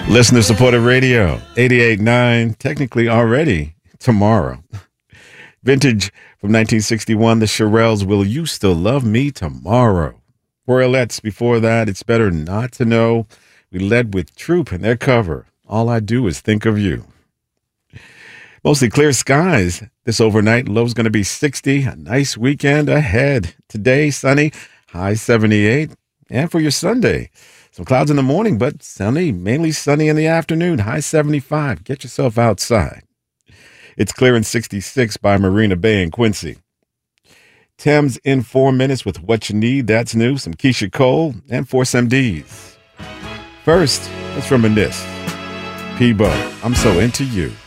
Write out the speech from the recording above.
Listener supported radio, 88.9, technically already tomorrow. Vintage from 1961, the Shirelles, Will You Still Love Me Tomorrow? Royalettes before that, It's Better Not to Know. We led with Troop and their cover, All I Do Is Think of You. Mostly clear skies this overnight. Low's going to be 60. A nice weekend ahead. Today, sunny, high 78. And for your Sunday, some clouds in the morning, but sunny, mainly sunny in the afternoon, high 75. Get yourself outside. It's clear in 66 by Marina Bay in Quincy. Thames in 4 minutes with What You Need. That's new. Some Keisha Cole and Force MDs. First, let's reminisce. Peabo, I'm So Into You.